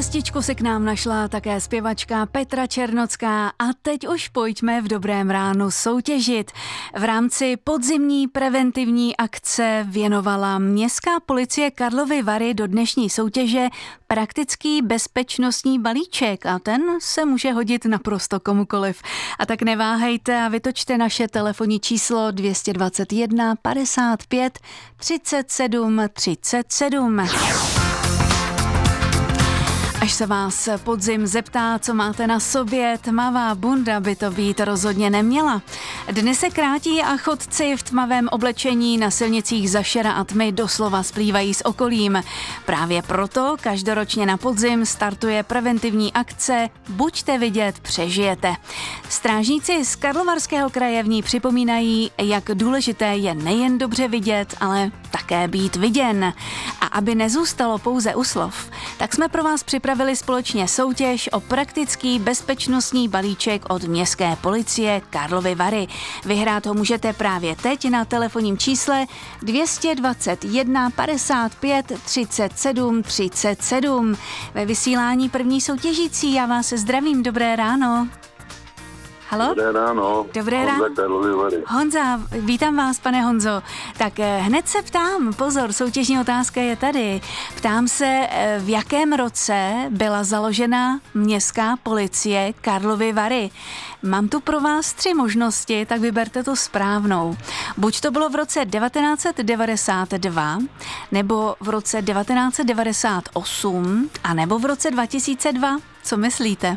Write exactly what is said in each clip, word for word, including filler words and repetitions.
Cestičku si k nám našla také zpěvačka Petra Černocká a teď už pojďme v Dobrém ránu soutěžit. V rámci podzimní preventivní akce věnovala Městská policie Karlovy Vary do dnešní soutěže praktický bezpečnostní balíček a ten se může hodit naprosto komukoliv. A tak neváhejte a vytočte naše telefonní číslo dvě stě dvacet jedna padesát pět třicet sedm třicet sedm. Až se vás podzim zeptá, co máte na sobě, tmavá bunda by to být rozhodně neměla. Dny se krátí a chodci v tmavém oblečení na silnicích za šera a tmy doslova splývají s okolím. Právě proto každoročně na podzim startuje preventivní akce Buďte vidět, přežijete. Strážníci z Karlovarského kraje v ní připomínají, jak důležité je nejen dobře vidět, ale také být viděn. A aby nezůstalo pouze u slov, tak jsme pro vás připravili společně soutěž o praktický bezpečnostní balíček od Městské policie Karlovy Vary. Vyhrát ho můžete právě teď na telefonním čísle dvě stě dvacet jedna padesát pět třicet sedm třicet sedm. Ve vysílání první soutěžící já vás zdravím, dobré ráno. Halo? Dobré ráno. Dobré ráno. Honza, vítám vás, pane Honzo. Tak hned se ptám, pozor, soutěžní otázka je tady. Ptám se, v jakém roce byla založena Městská policie Karlovy Vary. Mám tu pro vás tři možnosti, tak vyberte tu správnou. Buď to bylo v roce devatenáct set devadesát dva, nebo v roce devatenáct set devadesát osm, a nebo v roce dva tisíce dva. Co myslíte?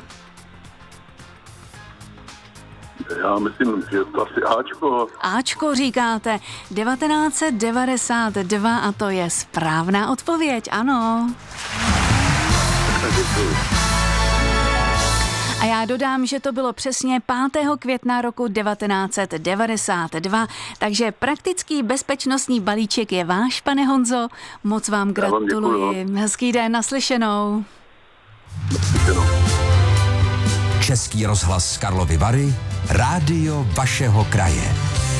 Já myslím, že to asi Ačko. Ačko říkáte, devatenáct set devadesát dva a to je správná odpověď, ano. A já dodám, že to bylo přesně pátého května roku devatenáct set devadesát dva, takže praktický bezpečnostní balíček je váš, pane Honzo. Moc vám gratuluji. Hezký den, naslyšenou. Naslyšenou. Český rozhlas z Karlovy Vary, rádio vašeho kraje.